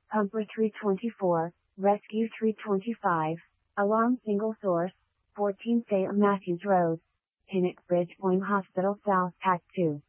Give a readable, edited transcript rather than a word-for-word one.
Pumper 324, Rescue 325, Alarm Single Source, 14 St. Matthews Road, Pinnock Bridge Point Hospital South Act 2.